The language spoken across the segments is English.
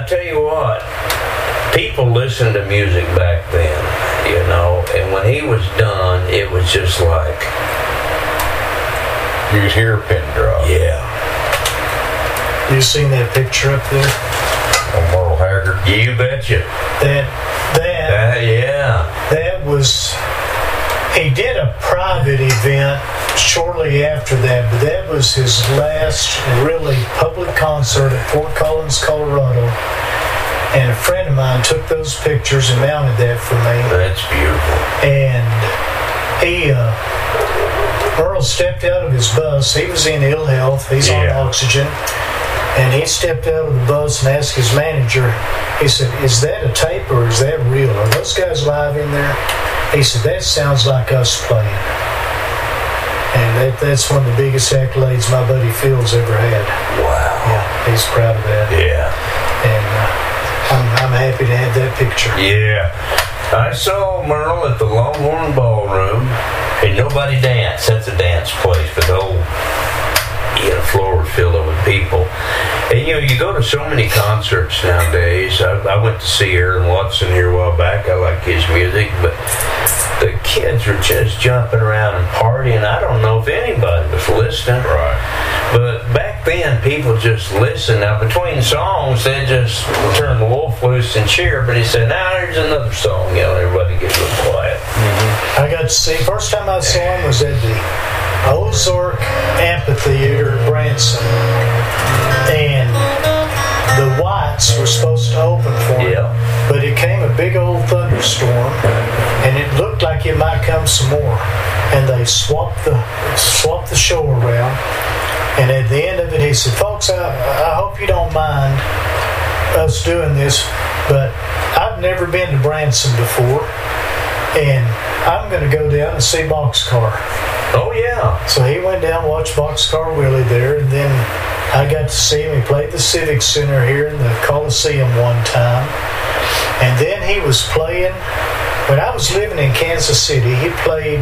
tell you what, people listened to music back then, you know, and when he was done, it was just like... You could hear a pin drop. Yeah. You seen that picture up there? On Merle Haggard. You betcha. That was... He did a private event shortly after that, but that was his last really public concert at Fort Collins, Colorado. And a friend of mine took those pictures and mounted that for me. That's beautiful. And Merle stepped out of his bus. He was in ill health. He's on oxygen. And he stepped out of the bus and asked his manager, he said, "Is that a tape or is that real? Are those guys live in there?" He said, "That sounds like us playing." And that's one of the biggest accolades my buddy Phil's ever had. Wow. Yeah, he's proud of that. Yeah. And I'm happy to have that picture. Yeah. I saw Merle at the Longhorn Ballroom, and nobody danced. That's a dance place, but the whole floor was filled up with people. And you go to so many concerts nowadays. I went to see Aaron Watson here a while back. I like his music, but the kids are just jumping around and partying. I don't know if anybody was listening. Right. But back then, people just listened. Now, between songs, they just turn the wolf loose and cheer. But he said, "Now there's another song." Everybody gets a little quiet. Mm-hmm. I got to see, first time I saw him was at the Ozark Amphitheater in Branson. And the Whites were supposed to open for him. Yeah. But it came a big old thunderstorm, and it looked like it might come some more. And they swapped the show around. And at the end of it, he said, "Folks, I hope you don't mind us doing this, but I've never been to Branson before, and I'm going to go down and see Boxcar." Oh, yeah. So he went down and watched Boxcar Willie there, and then I got to see him. He played the Civic Center here in the Coliseum one time. And then he was playing, when I was living in Kansas City, he played,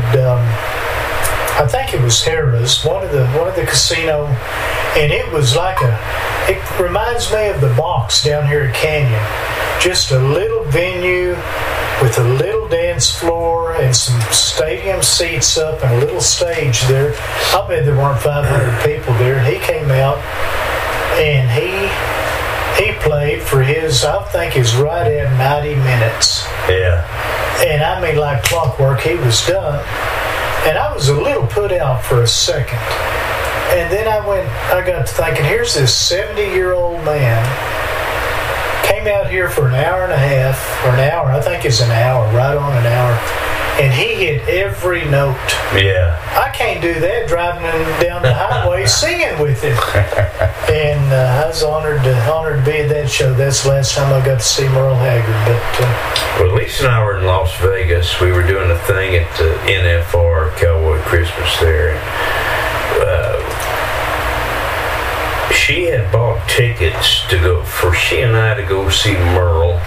I think it was Harrah's, one of the casino, and it was like it reminds me of the Box down here at Canyon. Just a little venue with a little dance floor and some stadium seats up and a little stage there. I bet there weren't 500 people there. And he came out and he played for his right at 90 minutes. Yeah. And I mean, like clockwork, he was done. And I was a little put out for a second. And then I got to thinking, here's this 70-year-old man, came out here for an hour and a half, or an hour, I think it's an hour, right on an hour, and he hit every note. Yeah. I can't do that driving down the highway singing with him. And I was honored to be at that show. That's the last time I got to see Merle Haggard. But well, Lisa and I were in Las Vegas. We were doing a thing at the NFR Cowboy Christmas there. She had bought tickets for she and I to go see Merle.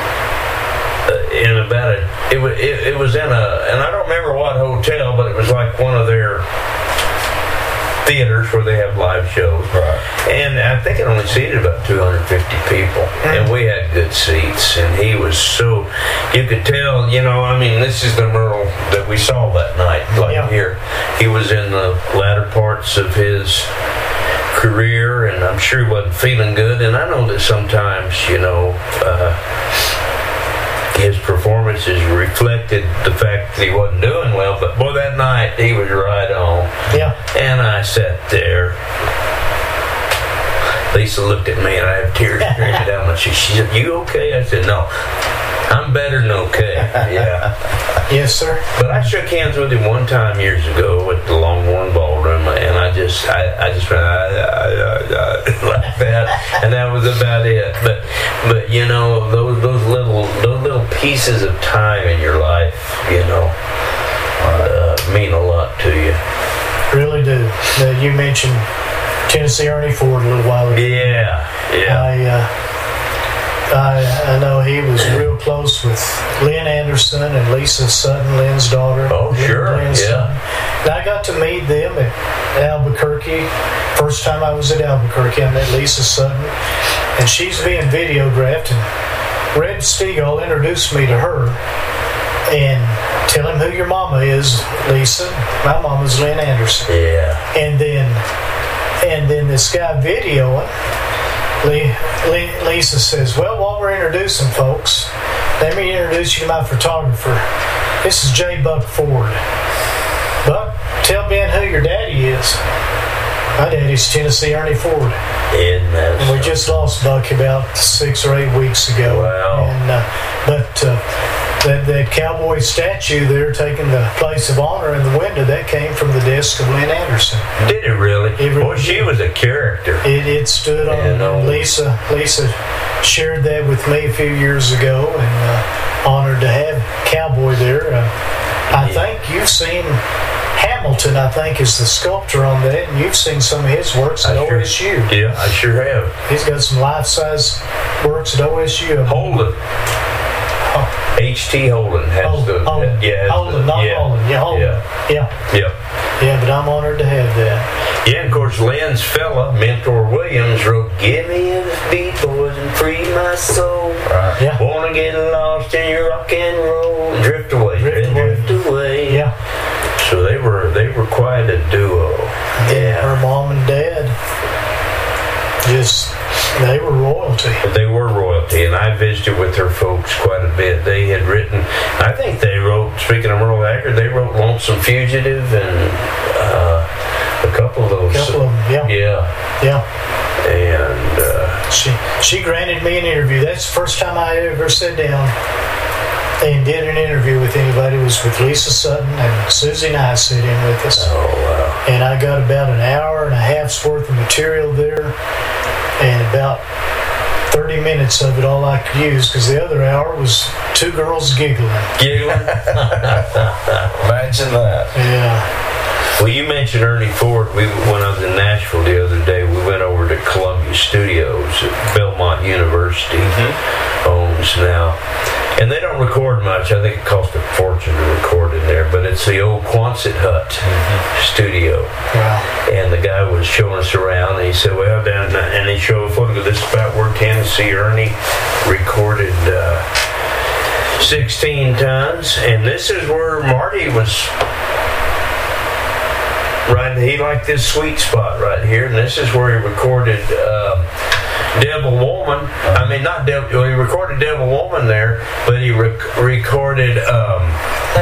It was in and I don't remember what hotel, but it was like one of their theaters where they have live shows. Right. And I think it only seated about 250 people, and we had good seats. And he was you could tell, this is the Merle that we saw that night. Here, he was in the latter parts of his career, and I'm sure he wasn't feeling good. And I know that sometimes, his performances reflected the fact that he wasn't doing well, but boy, that night he was right on. Yeah. And I sat there. Lisa looked at me and I had tears streaming down my cheek. She said, "You okay?" I said, "No, I'm better than okay." Yeah. Yes, sir. But I shook hands with him one time years ago at the Longhorn Ballroom, and I just went like that, and that was about it. But those little pieces of time in your life, mean a lot to you. Really do. You mentioned Tennessee Ernie Ford a little while ago. Yeah. I know he was real close with Lynn Anderson and Lisa Sutton, Lynn's daughter. Oh, sure, Lynn's yeah. son. And I got to meet them at Albuquerque. First time I was at Albuquerque, I met Lisa Sutton, and she's being videographed. And Red Stegall introduced me to her, and tell him who your mama is, Lisa. My mama's Lynn Anderson. Yeah. And then this guy videoing, Lisa says, well, while we're introducing folks, let me introduce you to my photographer. This is J. Buck Ford. Buck, tell Ben who your daddy is. My daddy's Tennessee Ernie Ford. And we just lost Buck about 6 or 8 weeks ago. Wow. And that cowboy statue there taking the place of honor in the window, that came from the desk of Lynn Anderson. Did it really? It really Boy, she was a character. It stood on. And Lisa shared that with me a few years ago, and honored to have Cowboy there. I think you've seen Hamilton, I think, is the sculptor on that, and you've seen some of his works at OSU. Yeah, I sure have. He's got some life-size works at OSU. Holden. H.T. Holden has Holden, Holden, not Holden. Yeah, Holden. Yeah, but I'm honored to have that. Yeah, and of course, Lynn's fella, Mentor Williams, wrote, "Give me the beat, boys, and free my soul. Right. Yeah. Wanna get lost in your rock and roll. Drift away, drift away." Yeah. So they were quite a duo. Yeah. Her mom and dad, they were royalty. They were royalty, and I visited with her folks quite a bit. They had written, I think they wrote, speaking of Merle Haggard, they wrote Lonesome Fugitive and a couple of those. A couple of them, yeah. Yeah. And she granted me an interview. That's the first time I ever sat down and did an interview with anybody. It was with Lisa Sutton, and Susie and I sat in with us. Oh, wow. And I got about an hour and a half's worth of material there, and about 30 minutes of it all I could use, because the other hour was two girls giggling. Giggling? Imagine that. Yeah. Well, you mentioned Ernie Ford. When I was in Nashville the other day, we went over to Columbia Studios at Belmont University owns now. And they don't record much. I think it cost a fortune to record in there, but it's the old Quonset Hut studio. Wow. And the guy was showing us around, and he said, well, down, and he showed a photograph. This is about where Tennessee Ernie recorded 16 Tons, and this is where Marty was. Right, he liked this sweet spot right here, and this is where he recorded Devil Woman. I mean, not Devil. He recorded Devil Woman there, but he recorded